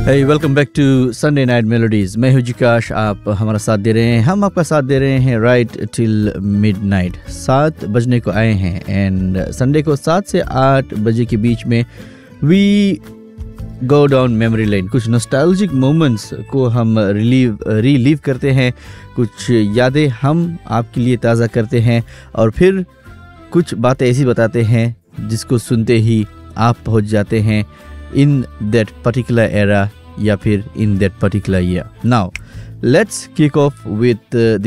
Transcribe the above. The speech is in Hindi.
Hey, welcome back to Sunday Night Melodies. मैं हूं जिकाश, आप हमारा साथ दे रहे हैं, हम आपका साथ दे रहे हैं राइट टिल मिडनाइट। 7 बजने को आए हैं एंड संडे को 7 से 8 बजे के बीच में we go down memory lane. कुछ नॉस्टैल्जिक मोमेंट्स को हम रिलीव करते हैं, कुछ यादें हम आपके लिए ताज़ा करते हैं और फिर कुछ बातें ऐसी बताते हैं जिसको सुनते ही आप पहुंच जाते हैं in that particular era या फिर in that particular year. Now, let's kick off with the